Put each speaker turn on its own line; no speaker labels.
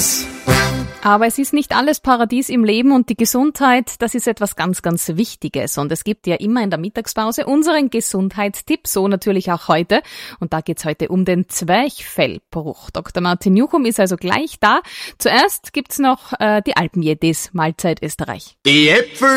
Paradies.
Aber es ist nicht alles Paradies im Leben und die Gesundheit, das ist etwas ganz, ganz Wichtiges. Und es gibt ja immer in der Mittagspause unseren Gesundheitstipp, so natürlich auch heute. Und da geht's heute um den Zwerchfellbruch. Dr. Martin Juchum ist also gleich da. Zuerst gibt's noch die Alpenjedis, Mahlzeit Österreich.
Die Äpfel